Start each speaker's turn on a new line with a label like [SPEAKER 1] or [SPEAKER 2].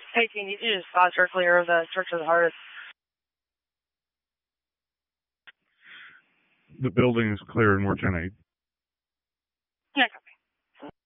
[SPEAKER 1] Hey, team, you just thoughts are clear of the Church of the Heart.
[SPEAKER 2] The building is clear and we're 10-8.
[SPEAKER 1] Yeah.